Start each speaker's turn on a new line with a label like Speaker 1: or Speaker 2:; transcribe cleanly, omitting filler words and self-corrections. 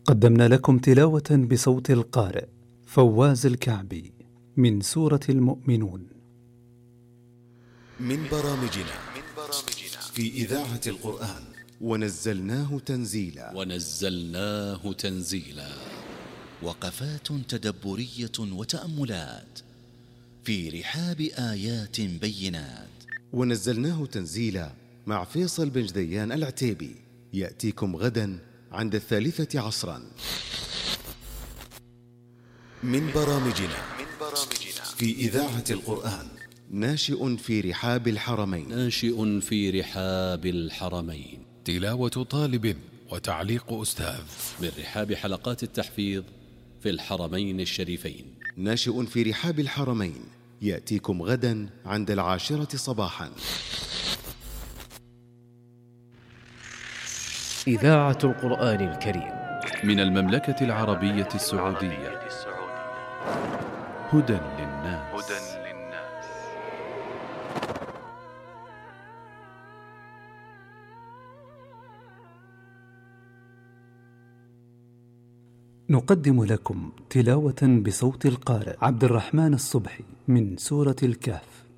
Speaker 1: قدمنا لكم تلاوة بصوت القارئ فواز الكعبي من سورة المؤمنون
Speaker 2: من برامجنا في إذاعة القرآن ونزلناه تنزيلا وقفات تدبرية وتأملات في رحاب آيات بينات. ونزلناه تنزيلا مع فيصل بن جديان العتيبي، يأتيكم غدا عند 3 عصرا. من برامجنا في إذاعة القرآن ناشئ في رحاب الحرمين،
Speaker 3: تلاوة طالب وتعليق أستاذ
Speaker 2: من رحاب حلقات التحفيظ في الحرمين الشريفين. ناشئ في رحاب الحرمين يأتيكم غدا عند 10 صباحا.
Speaker 4: إذاعة القرآن الكريم
Speaker 3: من المملكة العربية السعودية. هدى للناس.
Speaker 1: نقدم لكم تلاوة بصوت القارئ عبد الرحمن الصبحي من سورة الكهف.